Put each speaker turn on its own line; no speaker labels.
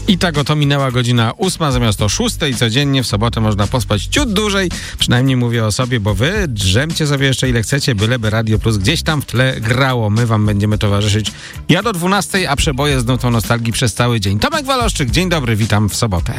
I tak oto minęła godzina 8 zamiast o 6 i codziennie w sobotę można pospać ciut dłużej. Przynajmniej mówię o sobie, bo wy drzemcie sobie jeszcze ile chcecie, byleby Radio Plus gdzieś tam w tle grało. My wam będziemy towarzyszyć ja do 12, a przeboje z nutą nostalgii przez cały dzień. Tomek Waloszczyk, dzień dobry, witam w sobotę.